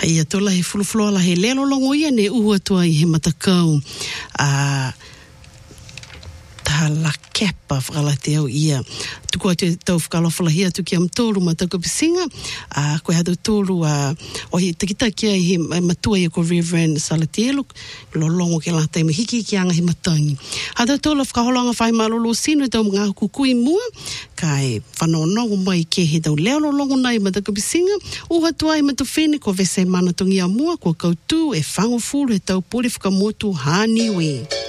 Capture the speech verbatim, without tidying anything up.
Ia tola he fulufulua la he lelo longo ia ne uhu atua I he matakau. A ta la kepa whakala te au ia. Tuku atu tau whakalawhala hia tuki am tōru ma tau kapisinga. A koe hatu tōru a o he takita kia I he matua ia ko Reverend Salatielo. Lo longo ke la taima hiki ki anga he matangi. Hatu tōla whakaholanga whai malolo sino tau mga kukui mua. Kai whanonongo mai ke he tau leo lo longo nai ma tau kapisinga. Uha tua I matu whene ko vese manatongi a mua. Kua koutu e whangofuru he tau pori whakamotu hāniwe.